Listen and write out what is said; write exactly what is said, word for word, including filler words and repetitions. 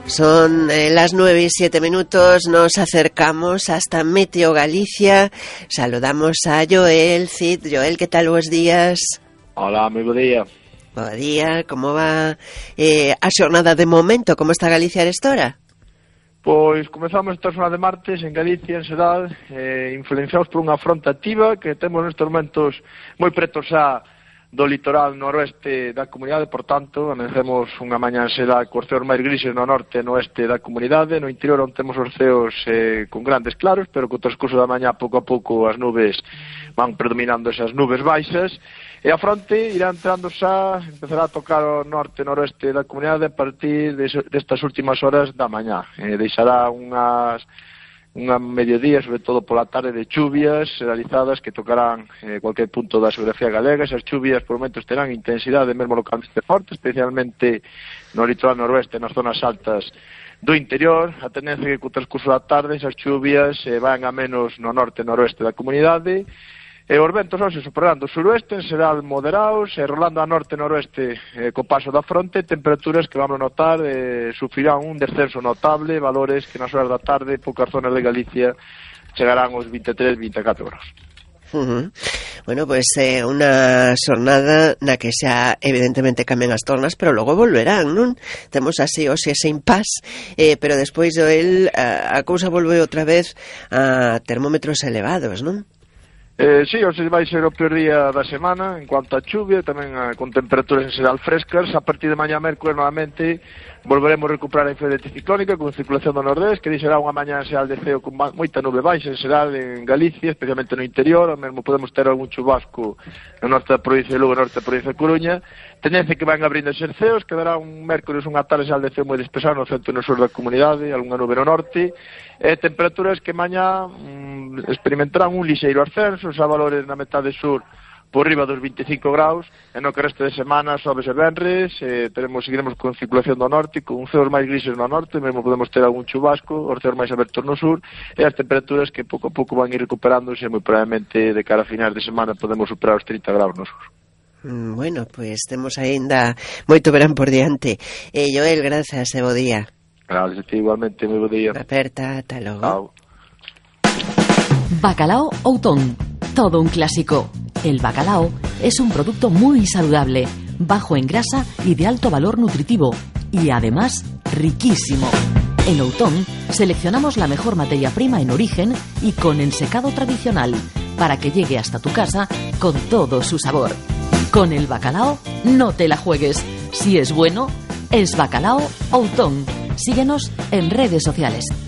Son eh, las nueve y siete minutos, nos acercamos hasta Meteo Galicia. Saludamos a Joel Cid. Joel, ¿qué tal? Buenos días. Hola, moi bo día. Bo día, como va eh, a xornada de momento? Como está Galicia a esta hora? Pois comezamos esta semana de martes en Galicia, en Sedal, eh, influenciados por unha fronte activa que temos nestes momentos moi preto xa do litoral noroeste da comunidade, por tanto, amanecemos unha mañá en Sedal cos ceos máis grises no norte e no oeste da comunidade. No interior onde temos os ceos eh, con grandes claros, pero co transcurso da mañá pouco a pouco as nubes van predominando esas nubes baixas. E a fronte irá entrando xa, empezará a tocar o norte e noroeste da comunidade a partir destas últimas horas da mañá. Eh, deixará unhas unha mediodía, sobre todo pola tarde, de chuvias realizadas que tocarán eh, cualquier punto da xeografía galega. Esas chuvias por momentos terán intensidade mesmo localmente forte, especialmente no litoral noroeste, nas zonas altas do interior. A tendencia que co transcurso da tarde esas chuvias eh, van a menos no norte e noroeste da comunidade. E os ventos hoxe superando o suroeste, en Sedal moderados, e rolando a norte e noroeste eh, co paso da fronte, temperaturas que vamos a notar eh, sufrirán un descenso notable, valores que nas horas da tarde, poucas zonas de Galicia, chegarán aos vinte e tres, vinte e catro graus. Uh-huh. Bueno, pues eh, unha xornada na que xa evidentemente cambian as tornas, pero logo volverán, non? Temos así hoxe ese impas, eh, pero despois do el a, a cousa volve outra vez a termómetros elevados, non? Eh, sí, hoxe vai ser o peor día da semana en cuanto a chuvia, tamén a, con temperaturas en Sedal frescas. A partir de mañá mércoles novamente volveremos a recuperar a influencia anticiclónica con circulación do nordés, que deixará unha mañá en Sedal de ceo con moita nube baixa en Sedal, en Galicia, especialmente no interior. Ao mesmo podemos ter algún chubasco no norte da provincia de Lugo, no norte da provincia de Coruña. Tendencia que van abrindo os ceos, quedará un mércoles unha tarde Sedal de ceo moi despexado no centro e no sur da comunidade, algunha nube no norte. E temperaturas que mañá mm, experimentarán un lixeiro ascenso, xa valores na metade sur por riba dos vinte e cinco graus, e no que resto de semana, sobes e venres, eh, teremos, seguiremos con circulación do norte, con ceos máis grises no norte, mesmo podemos ter algún chubasco, os ceos máis abertos no sur, e as temperaturas que pouco a pouco van ir recuperándose, moi probablemente de cara a finais de semana podemos superar os trinta graus no sur. Bueno, pois pues, temos aínda moito verán por diante. Eh, Joel, grazas e bo día. Gracias, igualmente, moi bo día. Aperta, ata logo. Chao. Bacalao Outón, todo un clásico. El bacalao es un producto muy saludable, bajo en grasa y de alto valor nutritivo, y además riquísimo. En Outón seleccionamos la mejor materia prima en origen y con ensecado tradicional, para que llegue hasta tu casa con todo su sabor. Con el bacalao no te la juegues. Si es bueno, es Bacalao Outón. Síguenos en redes sociales.